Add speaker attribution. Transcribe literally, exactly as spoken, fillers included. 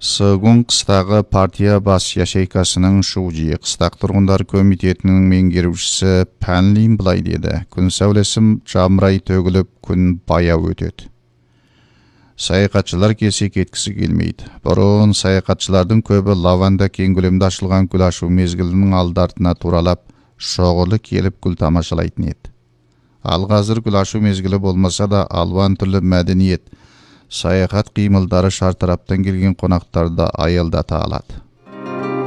Speaker 1: Сыгун қыстағы партия бас яшейкасының шужи қыстақ тұрғындар комитетінің меңгерушісі Пәнлин былай деді. Күн сәулесім жамырай төгіліп, күн баяу өтеді. Саяхатшылар кесе кеткісі келмейді. Бұрын саяхатшылардың көбі лаванда кең көлемде ашылған гүл ашу мезгілінің алды-артына туралап, шоғылы келіп гүл тамашалайтын еді. Ал қазір гүл ашу мезгілі болмаса да алуан түрлі мәдениет, саяхат қимылдары шартараптан келген қонақтарды аялдата алады.